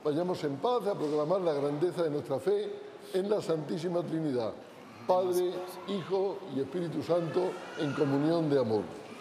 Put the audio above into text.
Vayamos en paz a proclamar la grandeza de nuestra fe en la Santísima Trinidad, Padre, Hijo y Espíritu Santo, en comunión de amor.